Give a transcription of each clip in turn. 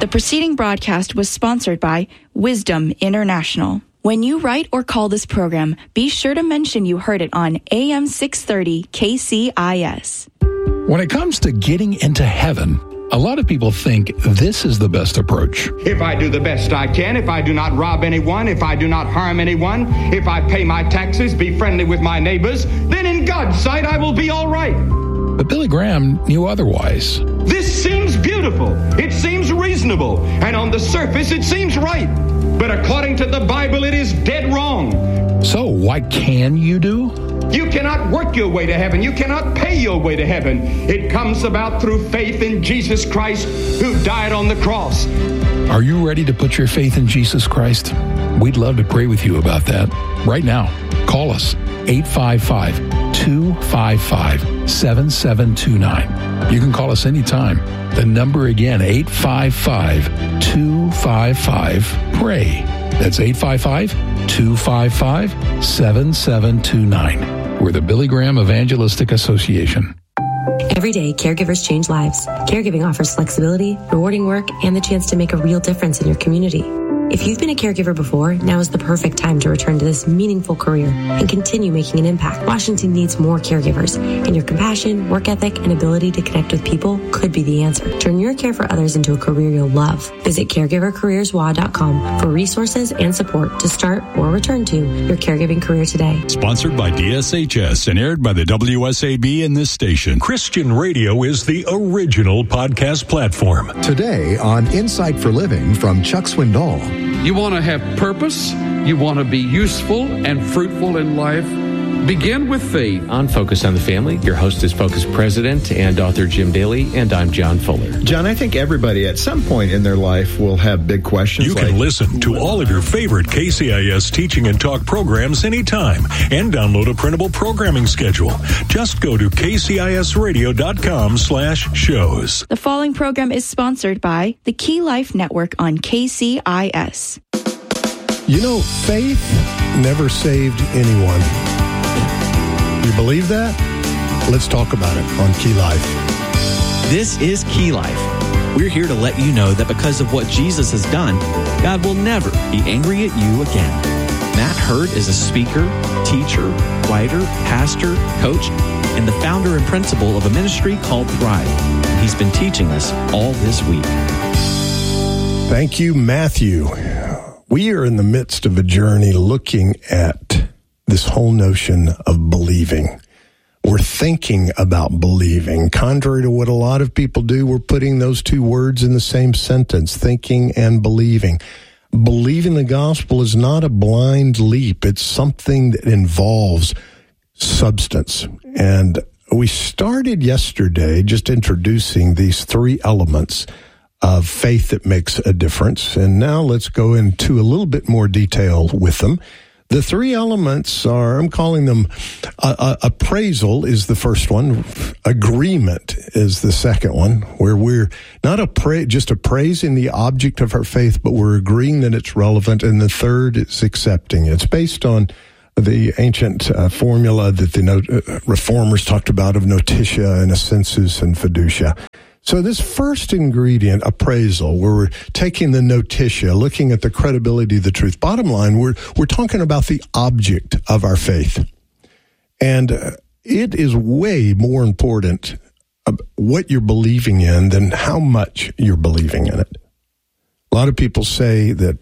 The preceding broadcast was sponsored by Wisdom International. When you write or call this program, be sure to mention you heard it on AM 630 KCIS. When it comes to getting into heaven, a lot of people think this is the best approach. If I do the best I can, if I do not rob anyone, if I do not harm anyone, if I pay my taxes, be friendly with my neighbors, then in God's sight I will be all right. But Billy Graham knew otherwise. This seems beautiful. It seems reasonable. And on the surface, it seems right. But according to the Bible, it is dead wrong. So what can you do? You cannot work your way to heaven. You cannot pay your way to heaven. It comes about through faith in Jesus Christ, who died on the cross. Are you ready to put your faith in Jesus Christ? We'd love to pray with you about that. Right now, call us, 855-255-7729. You can call us anytime. The number again, 855-255-PRAY. That's 855-255-7729. We're the Billy Graham Evangelistic Association. Every day, caregivers change lives. Caregiving offers flexibility, rewarding work, and the chance to make a real difference in your community. If you've been a caregiver before, now is the perfect time to return to this meaningful career and continue making an impact. Washington needs more caregivers, and your compassion, work ethic, and ability to connect with people could be the answer. Turn your care for others into a career you'll love. Visit caregivercareerswa.com for resources and support to start or return to your caregiving career today. Sponsored by DSHS and aired by the WSAB in this station. Christian radio is the original podcast platform. Today on Insight for Living from Chuck Swindoll. You want to have purpose, you want to be useful and fruitful in life, begin with faith. On Focus on the Family, your host is Focus President and author Jim Daly, and I'm John Fuller. John, I think everybody at some point in their life will have big questions. You can listen to all of your favorite KCIS teaching and talk programs anytime and download a printable programming schedule. Just go to kcisradio.com/shows. The following program is sponsored by the Key Life Network on KCIS. You know, faith never saved anyone. You believe that? Let's talk about it on Key Life. This is Key Life. We're here to let you know that because of what Jesus has done, God will never be angry at you again. Matt Hurd is a speaker, teacher, writer, pastor, coach, and the founder and principal of a ministry called Thrive. He's been teaching us all this week. Thank you, Matthew. We are in the midst of a journey looking at this whole notion of believing. We're thinking about believing. Contrary to what a lot of people do, we're putting those two words in the same sentence, thinking and believing. Believing the gospel is not a blind leap. It's something that involves substance. And we started yesterday just introducing these three elements of faith that makes a difference. And now let's go into a little bit more detail with them. The three elements are, I'm calling them, appraisal is the first one. Agreement is the second one, where we're not just appraising the object of our faith, but we're agreeing that it's relevant. And the third is accepting. It's based on the ancient formula that the reformers talked about of notitia and assensus and fiducia. So this first ingredient, appraisal, where we're taking the notitia, looking at the credibility of the truth. Bottom line, we're talking about the object of our faith. And it is way more important what you're believing in than how much you're believing in it. A lot of people say that,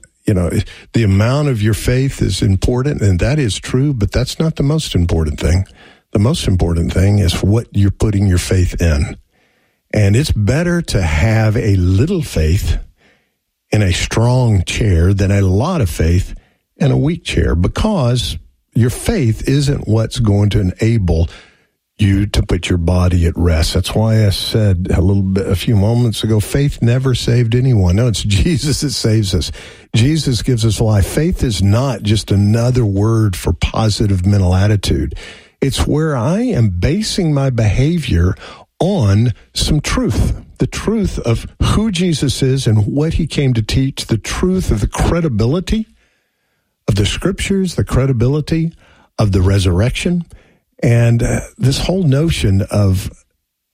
the amount of your faith is important, and that is true, but that's not the most important thing. The most important thing is what you're putting your faith in. And it's better to have a little faith in a strong chair than a lot of faith in a weak chair, because your faith isn't what's going to enable you to put your body at rest. That's why I said a few moments ago, faith never saved anyone. No, it's Jesus that saves us. Jesus gives us life. Faith is not just another word for positive mental attitude. It's where I am basing my behavior on some truth, the truth of who Jesus is and what he came to teach, the truth of the credibility of the scriptures, the credibility of the resurrection, and this whole notion of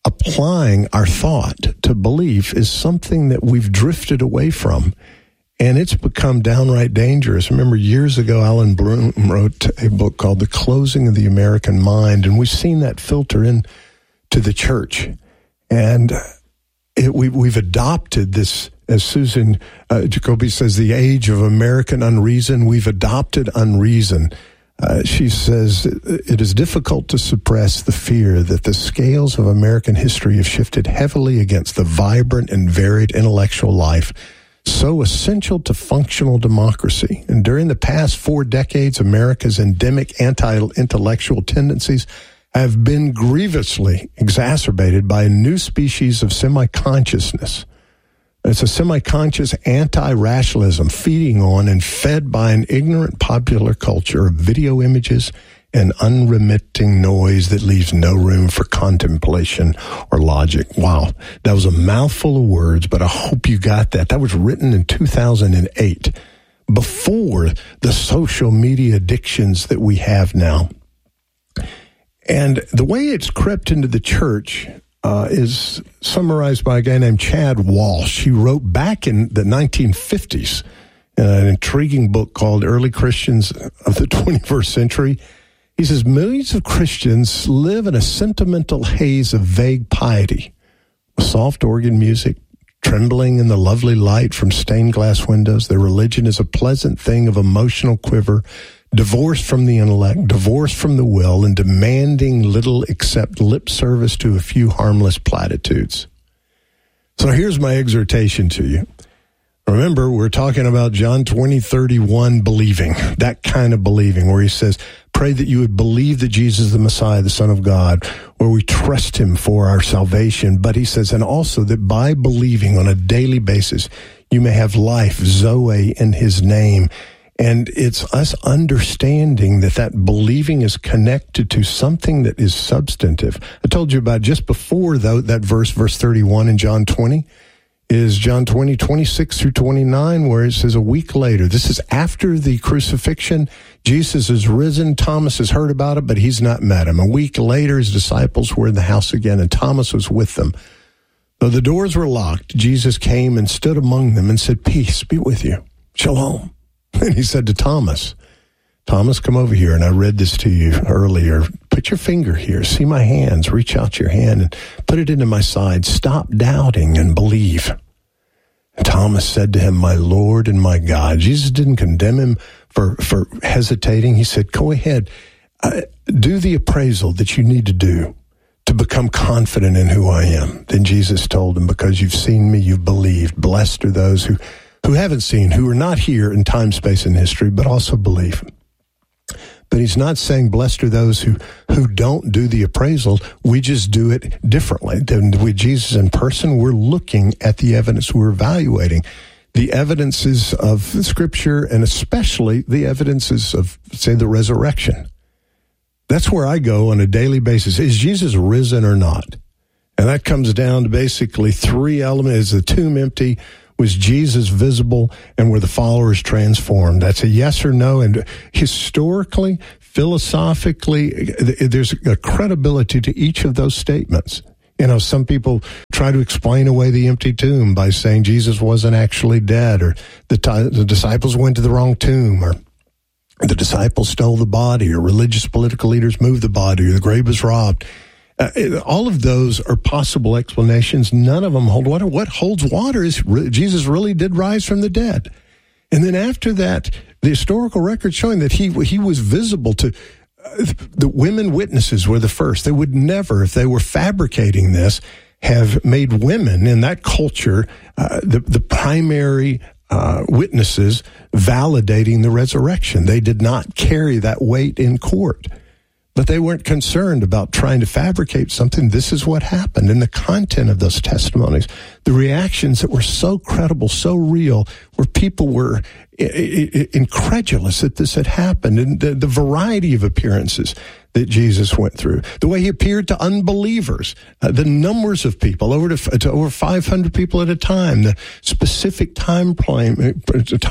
applying our thought to belief is something that we've drifted away from, and it's become downright dangerous. Remember, years ago, Alan Bloom wrote a book called The Closing of the American Mind, and we've seen that filter in to the church. And we've adopted this, as Susan Jacoby says, the age of American unreason. We've adopted unreason. She says, it is difficult to suppress the fear that the scales of American history have shifted heavily against the vibrant and varied intellectual life so essential to functional democracy. And during the past 4 decades, America's endemic anti-intellectual tendencies have been grievously exacerbated by a new species of semi-consciousness. It's a semi-conscious anti-rationalism feeding on and fed by an ignorant popular culture of video images and unremitting noise that leaves no room for contemplation or logic. Wow, that was a mouthful of words, but I hope you got that. That was written in 2008, before the social media addictions that we have now. And the way it's crept into the church is summarized by a guy named Chad Walsh. He wrote back in the 1950s an intriguing book called Early Christians of the 21st Century. He says, millions of Christians live in a sentimental haze of vague piety, with soft organ music, trembling in the lovely light from stained glass windows. Their religion is a pleasant thing of emotional quiver, divorced from the intellect, divorced from the will, and demanding little except lip service to a few harmless platitudes. So here's my exhortation to you. Remember, we're talking about John 20:31 believing, that kind of believing, where he says, pray that you would believe that Jesus is the Messiah, the Son of God, where we trust him for our salvation. But he says, and also that by believing on a daily basis, you may have life, Zoe, in his name. And it's us understanding that believing is connected to something that is substantive. I told you about just before, though, that verse 31 in John 20, is John 20, 26 through 29, where it says a week later. This is after the crucifixion. Jesus is risen. Thomas has heard about it, but he's not met him. A week later, his disciples were in the house again, and Thomas was with them. Though the doors were locked, Jesus came and stood among them and said, peace be with you. Shalom. And he said to Thomas, Thomas, come over here. And I read this to you earlier. Put your finger here. See my hands. Reach out your hand and put it into my side. Stop doubting and believe. And Thomas said to him, my Lord and my God. Jesus didn't condemn him for hesitating. He said, go ahead. Do the appraisal that you need to do to become confident in who I am. Then Jesus told him, because you've seen me, you've believed. Blessed are those who haven't seen, who are not here in time, space, and history, but also believe. But he's not saying blessed are those who don't do the appraisal. We just do it differently. With Jesus in person, we're looking at the evidence, we're evaluating the evidences of Scripture, and especially the evidences of, say, the resurrection. That's where I go on a daily basis. Is Jesus risen or not? And that comes down to basically 3 elements. Is the tomb empty? Was Jesus visible? And were the followers transformed? That's a yes or no. And historically, philosophically, there's a credibility to each of those statements. You know, some people try to explain away the empty tomb by saying Jesus wasn't actually dead, or the disciples went to the wrong tomb, or the disciples stole the body, or religious political leaders moved the body, or the grave was robbed. All of those are possible explanations. None of them hold water. What holds water is Jesus really did rise from the dead. And then after that, the historical record showing that he was visible to the women witnesses were the first. They would never, if they were fabricating this, have made women in that culture the primary witnesses validating the resurrection. They did not carry that weight in court. But they weren't concerned about trying to fabricate something. This is what happened. And the content of those testimonies, the reactions that were so credible, so real, where people were incredulous that this had happened, and the variety of appearances that Jesus went through, the way he appeared to unbelievers, the numbers of people, to over 500 people at a time, the specific time frame,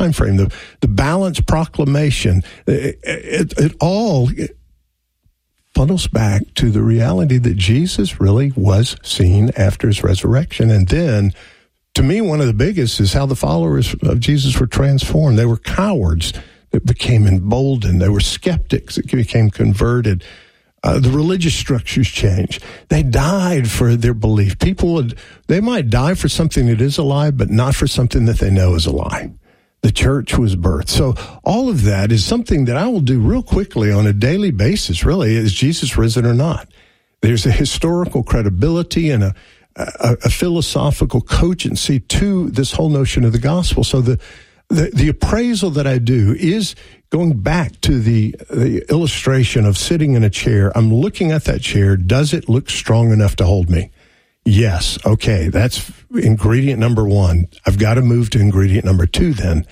the balanced proclamation, it all funnels back to the reality that Jesus really was seen after his resurrection. And then, to me, one of the biggest is how the followers of Jesus were transformed. They were cowards that became emboldened. They were skeptics that became converted. The religious structures changed. They died for their belief. They might die for something that is a lie, but not for something that they know is a lie. The church was birthed. So all of that is something that I will do real quickly on a daily basis, really. Is Jesus risen or not? There's a historical credibility and a philosophical cogency to this whole notion of the gospel. So the appraisal that I do is going back to the illustration of sitting in a chair. I'm looking at that chair. Does it look strong enough to hold me? Yes. Okay. That's ingredient number one. I've got to move to ingredient number two then.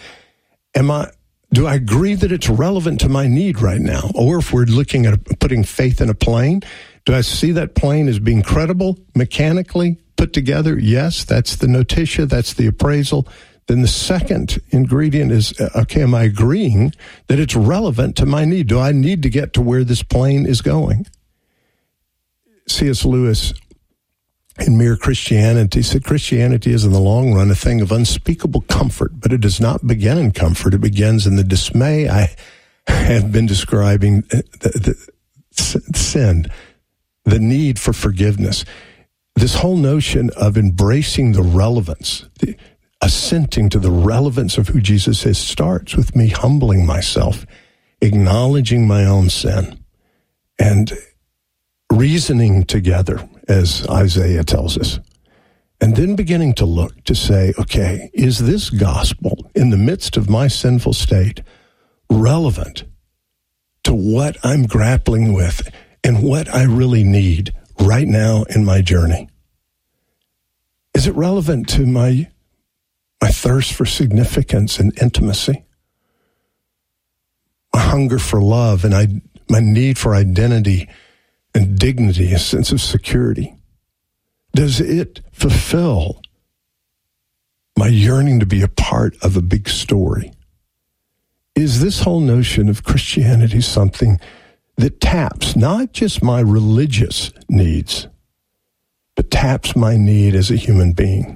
Do I agree that it's relevant to my need right now? Or if we're looking at putting faith in a plane, do I see that plane as being credible, mechanically put together? Yes. That's the notitia. That's the appraisal. Then the second ingredient is, okay, am I agreeing that it's relevant to my need? Do I need to get to where this plane is going? C.S. Lewis, in Mere Christianity, said Christianity is in the long run a thing of unspeakable comfort, but it does not begin in comfort. It begins in the dismay I have been describing, the sin, the need for forgiveness. This whole notion of embracing the relevance, assenting to the relevance of who Jesus is, starts with me humbling myself, acknowledging my own sin, and reasoning together, as Isaiah tells us, and then beginning to look to say, okay, is this gospel in the midst of my sinful state relevant to what I'm grappling with and what I really need right now in my journey? Is it relevant to my thirst for significance and intimacy, my hunger for love, and my need for identity and dignity, a sense of security? Does it fulfill my yearning to be a part of a big story? Is this whole notion of Christianity something that taps not just my religious needs, but taps my need as a human being?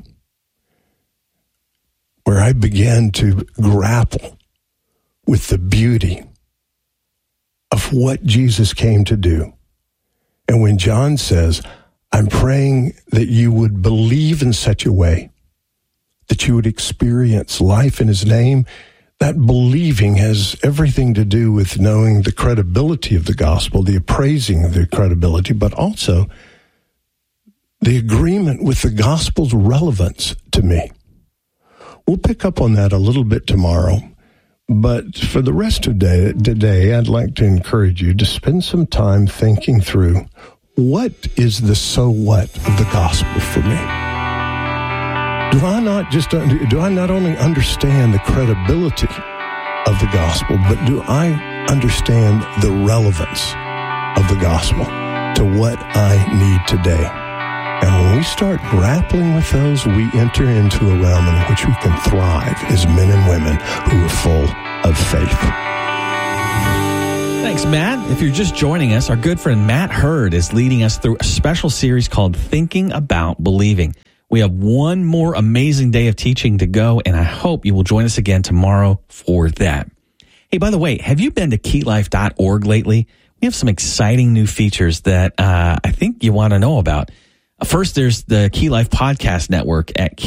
Where I began to grapple with the beauty of what Jesus came to do. And when John says, I'm praying that you would believe in such a way that you would experience life in his name, that believing has everything to do with knowing the credibility of the gospel, the appraising of the credibility, but also the agreement with the gospel's relevance to me. We'll pick up on that a little bit tomorrow, but for the rest of today, I'd like to encourage you to spend some time thinking through, what is the so what of the gospel for me? Do I not only understand the credibility of the gospel, but do I understand the relevance of the gospel to what I need today? And when we start grappling with those, we enter into a realm in which we can thrive as men and women who are full of faith. Thanks, Matt. If you're just joining us, our good friend Matt Hurd is leading us through a special series called Thinking About Believing. We have one more amazing day of teaching to go, and I hope you will join us again tomorrow for that. Hey, by the way, have you been to keylife.org lately? We have some exciting new features that I think you want to know about. First, there's the Key Life Podcast Network at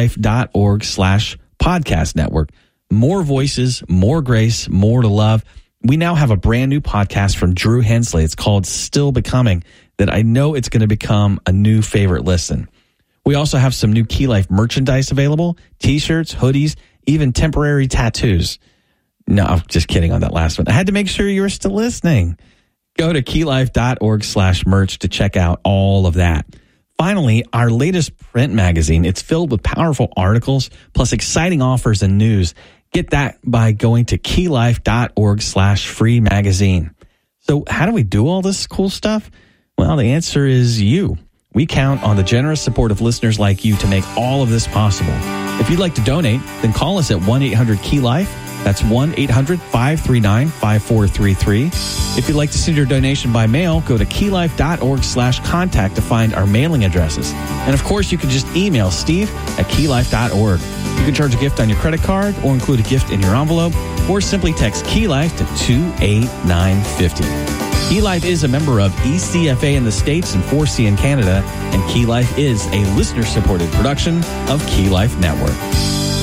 keylife.org/podcast network. More voices, more grace, more to love. We now have a brand new podcast from Drew Hensley. It's called Still Becoming, that I know it's going to become a new favorite listen. We also have some new Key Life merchandise available, t-shirts, hoodies, even temporary tattoos. No, I'm just kidding on that last one. I had to make sure you were still listening. Go to keylife.org/merch to check out all of that. Finally, our latest print magazine, it's filled with powerful articles, plus exciting offers and news. Get that by going to keylife.org/free magazine. So how do we do all this cool stuff? Well, the answer is you. We count on the generous support of listeners like you to make all of this possible. If you'd like to donate, then call us at 1-800-KEY-LIFE That's 1-800-539-5433. If you'd like to send your donation by mail, go to keylife.org/contact to find our mailing addresses. And of course, you can just email steve@keylife.org. You can charge a gift on your credit card or include a gift in your envelope, or simply text Key Life to 28950. Key Life is a member of ECFA in the States and 4C in Canada, and Key Life is a listener-supported production of Key Life Network.